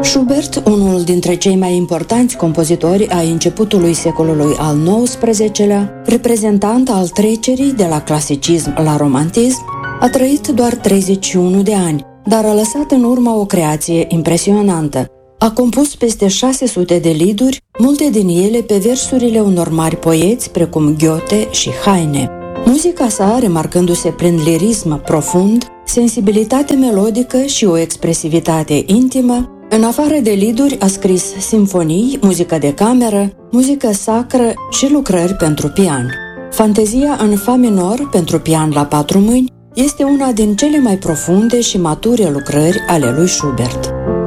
Schubert, unul dintre cei mai importanți compozitori ai începutului secolului al XIX-lea, reprezentant al trecerii de la clasicism la romantism, a trăit doar 31 de ani, dar a lăsat în urmă o creație impresionantă. A compus peste 600 de lieduri, multe din ele pe versurile unor mari poeți precum Goethe și Heine. Muzica sa, remarcându-se prin lirism profund, sensibilitate melodică și o expresivitate intimă, în afară de lieduri a scris simfonii, muzică de cameră, muzică sacră și lucrări pentru pian. Fantezia în fa minor pentru pian la 4 mâini este una din cele mai profunde și mature lucrări ale lui Schubert.